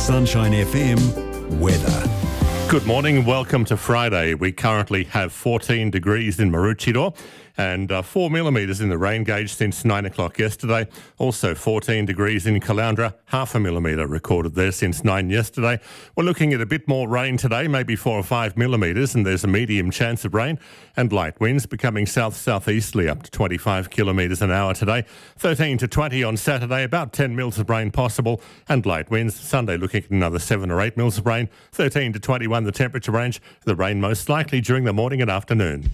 Sunshine FM weather. Good morning, welcome to Friday. We currently have 14 degrees in Maroochydore and 4 millimetres in the rain gauge since 9 o'clock yesterday. Also 14 degrees in Caloundra, half a millimetre recorded there since 9 yesterday. We're looking at a bit more rain today, maybe 4 or 5 millimetres, and there's a medium chance of rain and light winds becoming south-southeasterly up to 25 kilometres an hour today. 13 to 20 on Saturday, about 10 mils of rain possible and light winds. Sunday looking at another 7 or 8 mils of rain. 13 to 21 the temperature range. The rain most likely during the morning and afternoon.